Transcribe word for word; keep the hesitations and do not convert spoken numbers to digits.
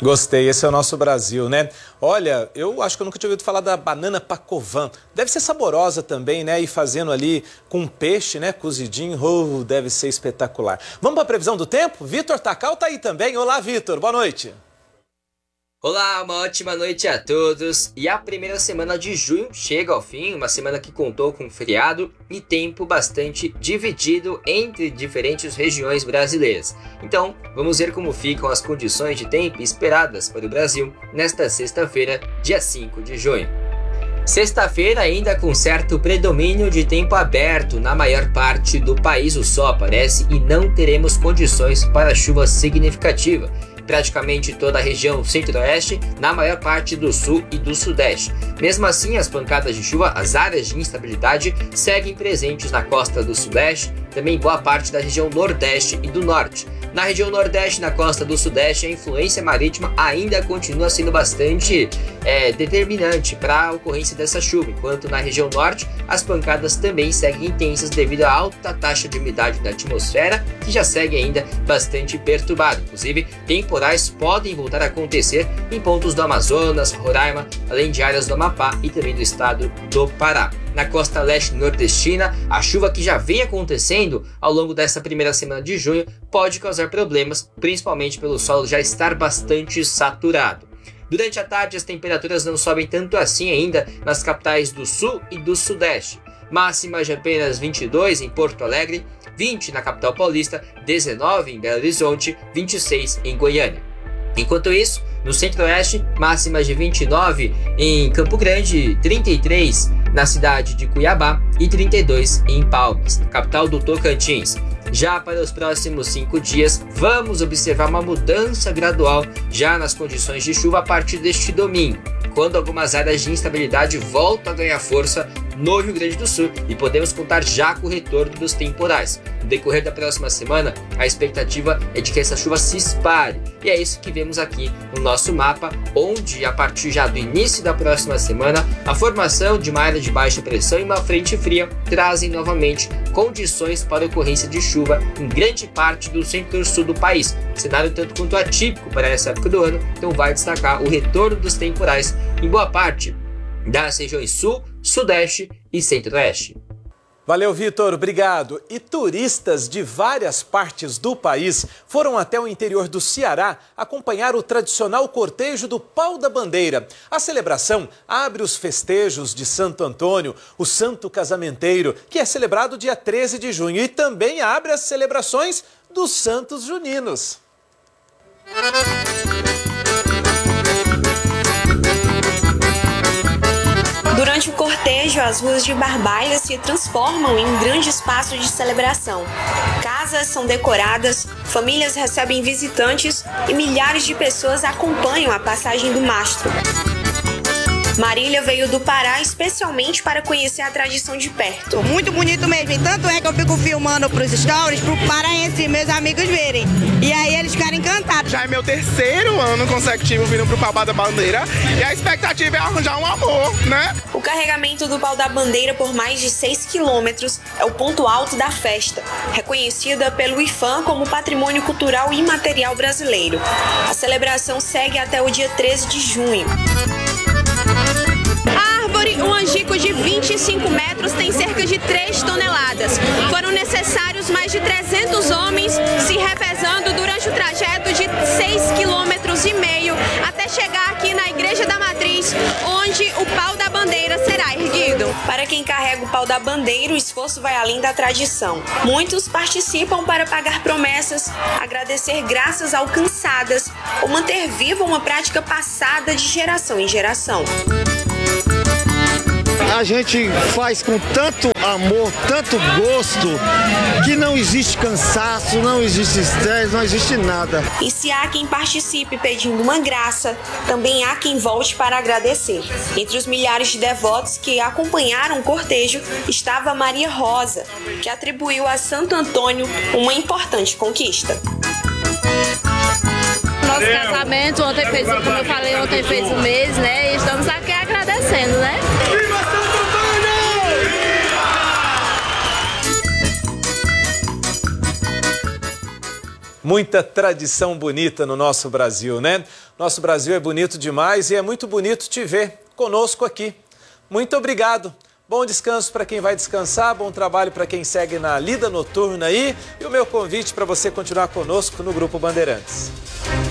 Gostei, esse é o nosso Brasil, né? Olha, eu acho que eu nunca tinha ouvido falar da banana pacovan. Deve ser saborosa também, né? E fazendo ali com peixe, né? Cozidinho, oh, deve ser espetacular. Vamos para a previsão do tempo? Vitor Tacal tá aí também. Olá, Vitor, boa noite. Olá, uma ótima noite a todos. E a primeira semana de junho chega ao fim, uma semana que contou com feriado e tempo bastante dividido entre diferentes regiões brasileiras. Então, vamos ver como ficam as condições de tempo esperadas para o Brasil nesta sexta-feira, dia cinco de junho. Sexta-feira ainda com certo predomínio de tempo aberto na maior parte do país, o sol aparece e não teremos condições para chuva significativa. Praticamente toda a região centro-oeste, na maior parte do sul e do sudeste. Mesmo assim, as pancadas de chuva, as áreas de instabilidade, seguem presentes na costa do sudeste, também boa parte da região nordeste e do norte. Na região nordeste e na costa do sudeste, a influência marítima ainda continua sendo bastante é, determinante para a ocorrência dessa chuva, enquanto na região norte as pancadas também seguem intensas devido à alta taxa de umidade da atmosfera, que já segue ainda bastante perturbada. Inclusive, temporais podem voltar a acontecer em pontos do Amazonas, Roraima, além de áreas do Amapá e também do estado do Pará. Na costa leste nordestina, a chuva que já vem acontecendo ao longo dessa primeira semana de junho pode causar problemas, principalmente pelo solo já estar bastante saturado. Durante a tarde, as temperaturas não sobem tanto assim ainda nas capitais do sul e do sudeste. Máxima de apenas vinte e dois em Porto Alegre, vinte na capital paulista, dezenove em Belo Horizonte, vinte e seis em Goiânia. Enquanto isso, no centro-oeste, máximas de vinte e nove em Campo Grande, trinta e três na cidade de Cuiabá e trinta e dois em Palmas, capital do Tocantins. Já para os próximos cinco dias, vamos observar uma mudança gradual já nas condições de chuva a partir deste domingo, quando algumas áreas de instabilidade voltam a ganhar força no Rio Grande do Sul e podemos contar já com o retorno dos temporais. No decorrer da próxima semana, a expectativa é de que essa chuva se espalhe, e é isso que vemos aqui no nosso mapa, onde a partir já do início da próxima semana, a formação de uma área de baixa pressão e uma frente fria trazem novamente condições para a ocorrência de chuva em grande parte do centro-sul do país. Cenário tanto quanto atípico para essa época do ano, então vai destacar o retorno dos temporais em boa parte das regiões sul, sudeste e centro-oeste. Valeu, Vitor, obrigado. E turistas de várias partes do país foram até o interior do Ceará acompanhar o tradicional cortejo do Pau da Bandeira. A celebração abre os festejos de Santo Antônio, o Santo Casamenteiro, que é celebrado dia treze de junho, e também abre as celebrações dos Santos Juninos. Durante o cortejo, as ruas de Barbalha se transformam em um grande espaço de celebração. Casas são decoradas, famílias recebem visitantes e milhares de pessoas acompanham a passagem do mastro. Marília veio do Pará especialmente para conhecer a tradição de perto. Muito bonito mesmo, e tanto é que eu fico filmando para os stories, para o paraense, meus amigos verem. E aí eles ficaram encantados. Já é meu terceiro ano consecutivo vindo para o Pau da Bandeira e a expectativa é arranjar um amor, né? O carregamento do Pau da Bandeira por mais de seis quilômetros é o ponto alto da festa, reconhecida pelo I F A M como Patrimônio Cultural Imaterial Brasileiro. A celebração segue até o dia treze de junho. A árvore, um angico de vinte e cinco metros, tem cerca de três toneladas. Foram necessários mais de trezentos homens se revezando durante o trajeto de seis quilômetros e meio até chegar aqui na Igreja da Matriz, onde o Pau da Bandeira será erguido. Para quem carrega o Pau da Bandeira, o esforço vai além da tradição. Muitos participam para pagar promessas, agradecer graças alcançadas ou manter viva uma prática passada de geração em geração. A gente faz com tanto amor, tanto gosto, que não existe cansaço, não existe estresse, não existe nada. E se há quem participe pedindo uma graça, também há quem volte para agradecer. Entre os milhares de devotos que acompanharam o cortejo estava Maria Rosa, que atribuiu a Santo Antônio uma importante conquista. Nosso casamento ontem fez, como eu falei, ontem fez um mês, né? E estamos aqui agradecendo, né? Viva Santo Antônio! Muita tradição bonita no nosso Brasil, né? Nosso Brasil é bonito demais e é muito bonito te ver conosco aqui. Muito obrigado. Bom descanso para quem vai descansar, bom trabalho para quem segue na lida noturna aí. E o meu convite para você continuar conosco no Grupo Bandeirantes.